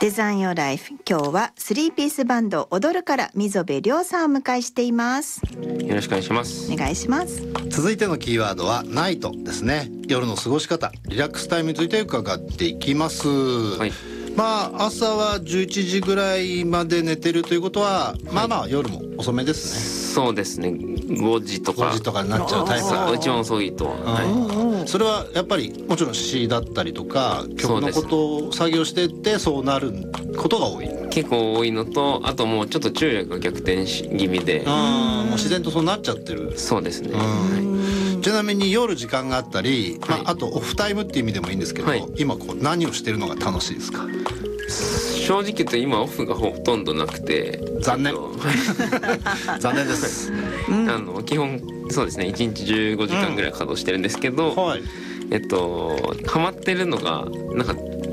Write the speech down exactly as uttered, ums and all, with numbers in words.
デザインヨーライフ、今日はスリーピースバンド踊るから溝部亮さんをお迎えしています。 よろしくお願いします。 お願いします。 続いてのキーワードはナイトですね。夜の過ごし方、リラックスタイムについて伺っていきます。はい、まあ朝はじゅういちじぐらいまで寝てるということは、はい、まあまあ夜も遅めですね。 そうですね、ごじとかごじとかになっちゃうタイプ。 一番遅いと、 はい、それはやっぱりもちろん詩だったりとか曲のことを作業してってそうなることが多い。 結構多いのと、あともうちょっと昼夜が逆転し気味で、 あもう自然とそうなっちゃってる。 そうですね。 はい、ちなみに夜時間があったり、はい、まあ、あとオフタイムっていう意味でもいいんですけど、はい、今こう何をしてるのが楽しいですか？ 正直言うと今オフがほとんどなくて残念残念です、 うん、あの基本そうですねいちにちじゅうごじかんぐらい稼働してるんですけど、うん、はい、えっとハマってるのがなんか